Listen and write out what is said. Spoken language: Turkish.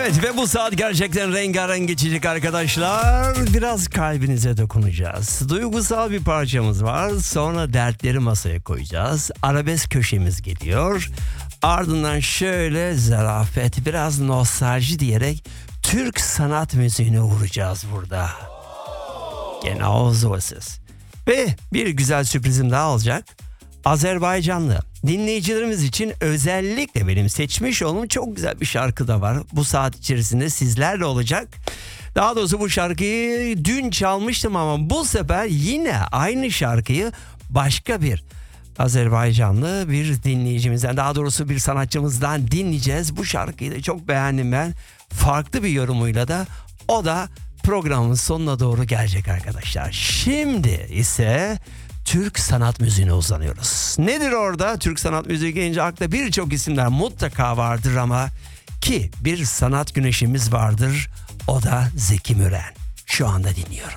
Evet ve bu saat gerçekten rengarenk geçecek arkadaşlar. Biraz kalbinize dokunacağız. Duygusal bir parçamız var. Sonra dertleri masaya koyacağız. Arabesk köşemiz geliyor. Ardından şöyle zarafet, biraz nostalji diyerek Türk sanat müziğine vuracağız burada. Genau so ist es. Ve bir güzel sürprizim daha olacak. Azerbaycanlı dinleyicilerimiz için özellikle benim seçmiş olduğum çok güzel bir şarkı da var. Bu saat içerisinde sizlerle olacak. Daha doğrusu bu şarkıyı dün çalmıştım ama bu sefer yine aynı şarkıyı başka bir Azerbaycanlı bir dinleyicimizden, daha doğrusu bir sanatçımızdan dinleyeceğiz. Bu şarkıyı da çok beğendim ben. Farklı bir yorumuyla da o da programın sonuna doğru gelecek arkadaşlar. Şimdi ise Türk sanat müziğine uzanıyoruz. Nedir orada? Türk sanat müziği gelince akla birçok isimler mutlaka vardır ama ki bir sanat güneşimiz vardır. O da Zeki Müren. Şu anda dinliyoruz.